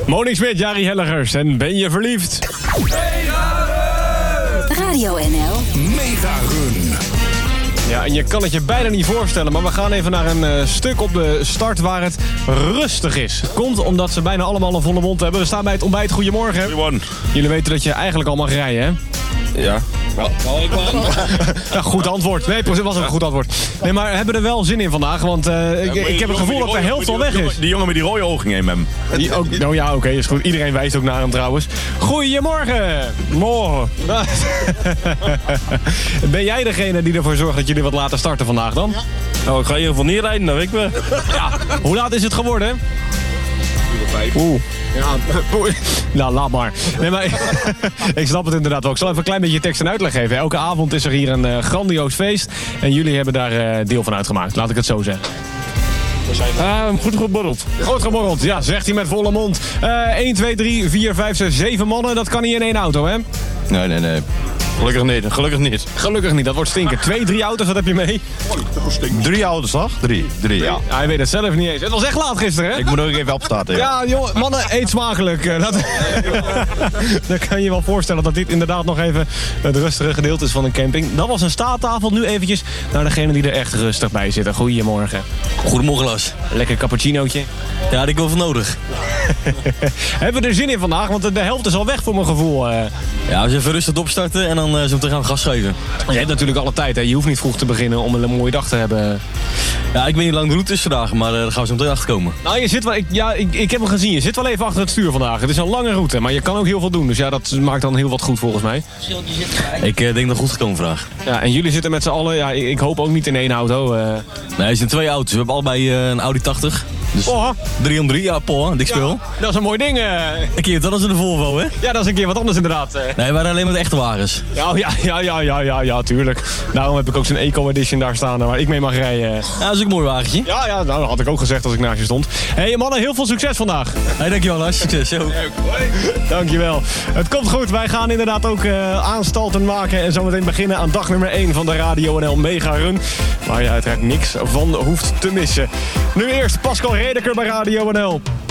Monique Smit, Jari Hellegers en Ben je verliefd? Radio NL. Mega Run. Ja, en je kan het je bijna niet voorstellen, maar we gaan even naar een stuk op de start waar het rustig is. Het komt omdat ze bijna allemaal een volle mond hebben. We staan bij het ontbijt. Goedemorgen. Goedemorgen. Jullie weten dat je eigenlijk al mag rijden, hè? Ja. Ja, goed antwoord. Nee, precies, was ook een goed antwoord. Nee, maar we hebben er wel zin in vandaag, want ik heb het gevoel dat de helft al weg is. Die jongen met die rode ogen ging met hem. Die ook, nou ja, oké, is goed. Iedereen wijst ook naar hem trouwens. Goedemorgen. Morgen. Ben jij degene die ervoor zorgt dat jullie wat later starten vandaag dan? Nou, ik ga in ieder geval niet rijden, dat weet ik wel. Ja. Hoe laat is het geworden? Oeh. Ja, nou, laat maar. Nee, maar ik snap het inderdaad wel. Ik zal even een klein beetje tekst en uitleg geven. Elke avond is er hier een grandioos feest. En jullie hebben daar deel van uitgemaakt. Laat ik het zo zeggen. Goed geborreld. Goed geborreld, ja, zegt hij met volle mond. 1, 2, 3, 4, 5, 6, 7 mannen. Dat kan niet in één auto, hè? Nee. Gelukkig niet. Gelukkig niet, dat wordt stinken. 2, 3 auto's, wat heb je mee? 3 auto's, toch? 3. Ja, hij weet het zelf niet eens. Het was echt laat gisteren, hè? Ik moet ook even opstaan. Ja, jongen, mannen, eet smakelijk. Dan kan je wel voorstellen dat dit inderdaad nog even het rustige gedeelte is van een camping. Dat was een staattafel. Nu eventjes naar degene die er echt rustig bij zitten. Goedemorgen. Goedemorgen, Lars. Lekker cappuccinootje. Ja, die ik wel van nodig. Hebben we er zin in vandaag? Want de helft is al weg voor mijn gevoel. Ja, als je even rustig opstarten en dan zo meteen gaan we gas geven. Je hebt natuurlijk alle tijd, hè? Je hoeft niet vroeg te beginnen om een mooie dag te hebben. Ja, ik weet niet hoe lang de route is vandaag, maar daar gaan we zo meteen achter komen. Nou, je zit wel, ik heb hem gezien. Je zit wel even achter het stuur vandaag. Het is een lange route, maar je kan ook heel veel doen. Dus ja, dat maakt dan heel wat goed volgens mij. Ik denk dat het goed gekomen vandaag. Ja, en jullie zitten met z'n allen, ja, ik hoop ook niet in één auto. Nee, er zijn 2 auto's. We hebben allebei een Audi 80. Dus 3 om 3, ja, Paul, dik speel. Ja, dat is een mooi ding. Een keer wat anders in de Volvo, hè? Ja, dat is een keer wat anders inderdaad. Nee, we waren alleen met echte wagens. Ja, tuurlijk. Daarom heb ik ook zo'n Eco-edition daar staan waar ik mee mag rijden. Ja, dat is ook een mooi wagentje. Ja, nou, dat had ik ook gezegd als ik naast je stond. Hé mannen, heel veel succes vandaag. Hey, dankjewel Lars, succes. Yo. Dankjewel. Het komt goed, wij gaan inderdaad ook aanstalten maken en zometeen beginnen aan dag nummer 1 van de Radio NL Mega Run. Waar je uiteraard niks van hoeft te missen. Nu eerst Pascal Redeker bij Radio NL.